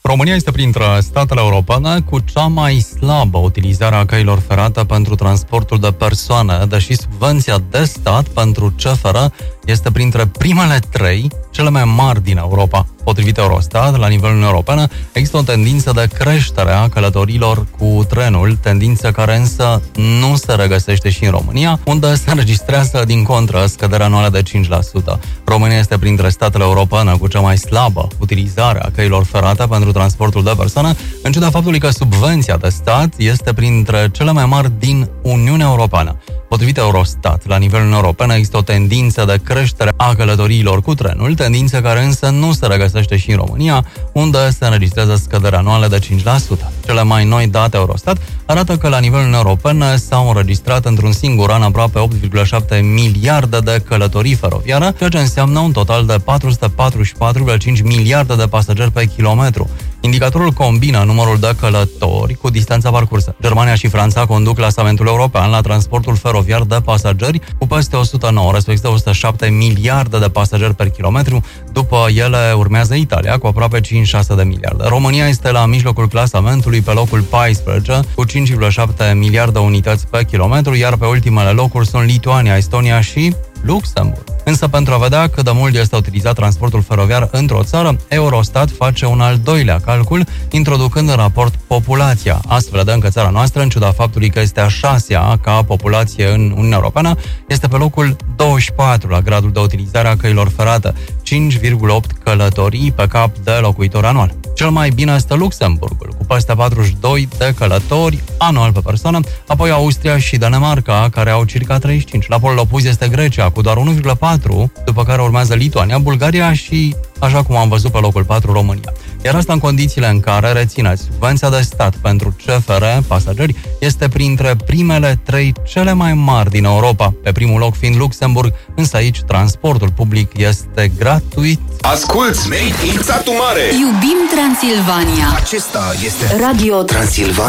România este printre statele europene cu cea mai slabă utilizare a căilor ferate pentru transportul de persoane, deși subvenția de stat pentru CFR este printre primele 3 cele mai mari din Europa. Potrivit Eurostat, la nivelul Uniunii Europene, există o tendință de creștere a călătorilor cu trenul, tendință care însă nu se regăsește și în România, unde se înregistrează din contră scăderea anuală de 5%. România este printre statele europene cu cea mai slabă utilizare a căilor ferate pentru transportul de persoane, în ciuda faptului că subvenția de stat este printre cele mai mari din Uniunea Europeană. Potrivit Eurostat, la nivelul Uniunii Europene există o tendință de creștere a călătoriilor cu trenul, tendință care însă nu se regăsește și în România, unde se înregistrează scăderi anuale de 5%. Cele mai noi date Eurostat arată că la nivelul Uniunii Europene s-au înregistrat într-un singur an aproape 8,7 miliarde de călătorii feroviare, ceea ce înseamnă un total de 444,5 miliarde de pasageri pe kilometru. Indicatorul combină numărul de călători cu distanța parcursă. Germania și Franța conduc clasamentul european la transportul feroviar de pasageri cu peste 109, respectiv 107 miliarde de pasageri per kilometru. După ele urmează Italia cu aproape 5-6 de miliarde. România este la mijlocul clasamentului pe locul 14 cu 5,7 miliarde unități pe kilometru, iar pe ultimele locuri sunt Lituania, Estonia și Luxemburg. Însă, pentru a vedea cât de mult este utilizat transportul feroviar într-o țară, Eurostat face un al doilea calcul, introducând în raport populația. Astfel, vedem că țara noastră, în ciuda faptului că este a 6-a ca populație în Uniunea Europeană, este pe locul 24 la gradul de utilizare a căilor ferate, 5,8 călătorii pe cap de locuitor anual. Cel mai bine este Luxemburgul, cu peste 42 de călători anual pe persoană, apoi Austria și Danemarca, care au circa 35. La polul opus este Grecia, cu doar 1,4, după care urmează Lituania, Bulgaria și, așa cum am văzut, pe locul 4 România. Iar asta în condițiile în care, rețineți, subvenția de stat pentru CFR, pasageri, este printre primele 3 cele mai mari din Europa, pe primul loc fiind Luxemburg, însă aici transportul public este gratuit. Asculți, Made in Satu Mare! Iubim Transilvania! Acesta este Radio Transilvania.